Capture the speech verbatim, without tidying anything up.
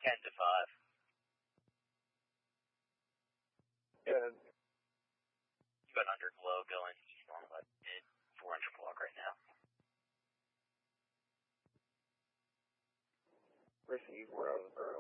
ten to five. Good. You got underglow going east on about mid four inch block right now. Receive, we're on.